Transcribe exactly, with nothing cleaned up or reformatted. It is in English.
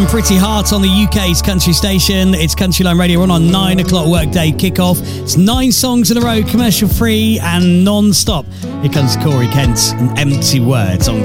Pretty Heart on the U K's country station. It's Countryline Radio. We're on our nine o'clock workday kickoff. It's nine songs in a row, commercial free and non-stop. Here comes Corey Kent and Empty Words on